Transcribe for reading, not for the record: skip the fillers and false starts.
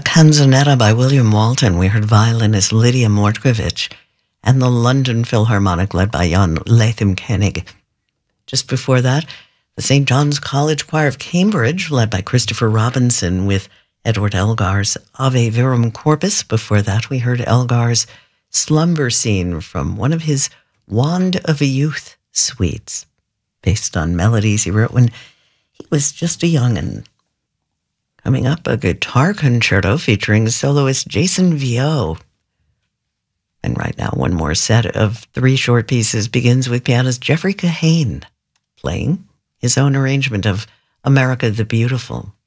Canzonetta by William Walton. We heard violinist Lydia Mortkovich and the London Philharmonic led by Jan Latham Koenig. Just before that, the St. John's College Choir of Cambridge led by Christopher Robinson with Edward Elgar's Ave Verum Corpus. Before that, we heard Elgar's Slumber Scene from one of his Wand of a Youth suites, based on melodies he wrote when he was just a young'un. Coming up, a guitar concerto featuring soloist Jason Viau. And right now, one more set of 3 short pieces begins with pianist Jeffrey Kahane playing his own arrangement of America the Beautiful.